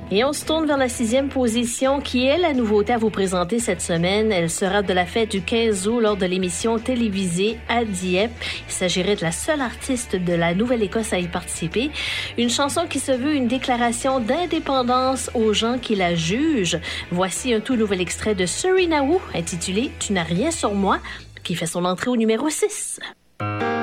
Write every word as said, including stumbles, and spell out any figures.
Et on se tourne vers la sixième position qui est la nouveauté à vous présenter cette semaine. Elle sera de la fête du quinze août lors de l'émission télévisée à Dieppe. Il s'agirait de la seule artiste de la Nouvelle-Écosse à y participer. Une chanson qui se veut une déclaration d'indépendance aux gens qui la jugent. Voici un tout nouvel extrait de Serena Wu intitulé « Tu n'as rien sur moi » qui fait son entrée au numéro six.